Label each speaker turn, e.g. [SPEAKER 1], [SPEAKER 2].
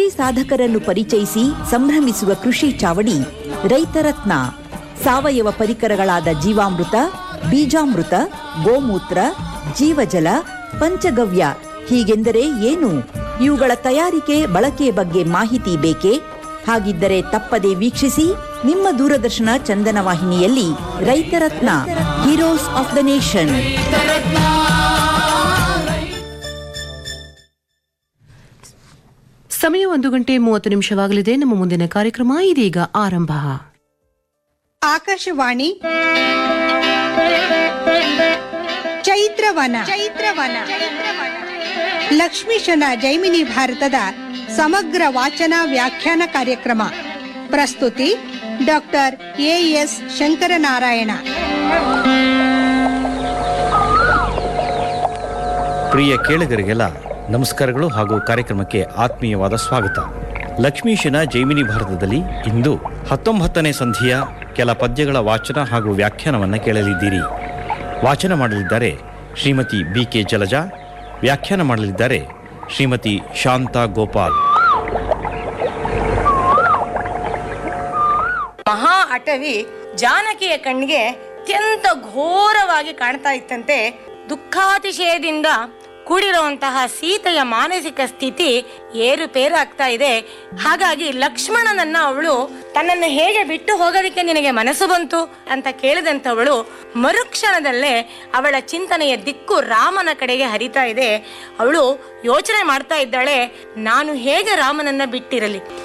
[SPEAKER 1] ಸಾಧಕರನ್ನು ಪರಿಚಯಿಸಿ ಸಂಭ್ರಮಿಸುವ ಕೃಷಿ ಚಾವಡಿ ರೈತರತ್ನ. ಸಾವಯವ ಪರಿಕರಗಳಾದ ಜೀವಾಮೃತ, ಬೀಜಾಮೃತ, ಗೋಮೂತ್ರ, ಜೀವಜಲ, ಪಂಚಗವ್ಯ ಹೀಗೆಂದರೆ ಏನು? ಇವುಗಳ ತಯಾರಿಕೆ ಬಳಕೆಯ ಬಗ್ಗೆ ಮಾಹಿತಿ ಬೇಕೇ? ಹಾಗಿದ್ದರೆ ತಪ್ಪದೆ ವೀಕ್ಷಿಸಿ ನಿಮ್ಮ ದೂರದರ್ಶನ ಚಂದನ ವಾಹಿನಿಯಲ್ಲಿ ರೈತರತ್ನ, ಹೀರೋಸ್ ಆಫ್ ದ ನೇಷನ್.
[SPEAKER 2] ಸಮಯ 1:30 ನಮ್ಮ ಮುಂದಿನ ಕಾರ್ಯಕ್ರಮ ಇದೀಗ ಆರಂಭ.
[SPEAKER 3] ಆಕಾಶವಾಣಿ ಚೈತ್ರವನ ಲಕ್ಷ್ಮೀಶನ ಜೈಮಿನಿ ಭಾರತದ ಸಮಗ್ರ ವಾಚನ ವ್ಯಾಖ್ಯಾನ ಕಾರ್ಯಕ್ರಮ. ಪ್ರಸ್ತುತಿ ಡಾಕ್ಟರ್ ಎಎಸ್ ಶಂಕರನಾರಾಯಣ.
[SPEAKER 4] ಪ್ರಿಯ ಕೇಳುಗರಿಗೆಲ್ಲ ನಮಸ್ಕಾರಗಳು ಹಾಗೂ ಕಾರ್ಯಕ್ರಮಕ್ಕೆ ಆತ್ಮೀಯವಾದ ಸ್ವಾಗತ. ಲಕ್ಷ್ಮೀಶನ ಜೈಮಿನಿ ಭಾರತದಲ್ಲಿ ಇಂದು 19ನೇ ಸಂಧಿಯ ಕೆಲ ಪದ್ಯಗಳ ವಾಚನ ಹಾಗೂ ವ್ಯಾಖ್ಯಾನವನ್ನು ಕೇಳಲಿದ್ದೀರಿ. ವಾಚನ ಮಾಡಲಿದ್ದಾರೆ ಶ್ರೀಮತಿ BK ಜಲಜಾ, ವ್ಯಾಖ್ಯಾನ ಮಾಡಲಿದ್ದಾರೆ ಶ್ರೀಮತಿ ಶಾಂತಾ ಗೋಪಾಲ್.
[SPEAKER 5] ಮಹಾ ಅಟವಿ ಜಾನಕಿಯ ಕಣ್ಣಿಗೆ ಅತ್ಯಂತ ಘೋರವಾಗಿ ಕಾಣ್ತಾ ಇತ್ತಂತೆ. ದುಃಖಾತಿಶಯದಿಂದ ಕೂಡಿರುವಂತಹ ಸೀತೆಯ ಮಾನಸಿಕ ಸ್ಥಿತಿ ಏರುಪೇರಾಗ್ತಾ ಇದೆ. ಹಾಗಾಗಿ ಲಕ್ಷ್ಮಣನನ್ನ ಅವಳು ತನ್ನನ್ನು ಹೇಗೆ ಬಿಟ್ಟು ಹೋಗೋದಕ್ಕೆ ನಿನಗೆ ಮನಸ್ಸು ಬಂತು ಅಂತ ಕೇಳಿದಂಥವಳು ಮರುಕ್ಷಣದಲ್ಲೇ ಅವಳ ಚಿಂತನೆಯ ದಿಕ್ಕು ರಾಮನ ಕಡೆಗೆ ಹರಿತಾ ಇದೆ. ಅವಳು ಯೋಚನೆ ಮಾಡ್ತಾ ಇದ್ದಾಳೆ, ನಾನು ಹೇಗೆ ರಾಮನನ್ನ ಬಿಟ್ಟಿರಲಿ,